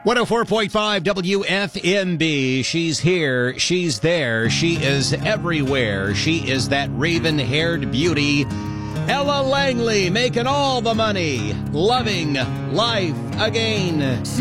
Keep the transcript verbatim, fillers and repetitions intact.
one oh four point five W F M B. She's here. She's there. She is everywhere. She is that raven-haired beauty, Ella Langley, making all the money, loving life again.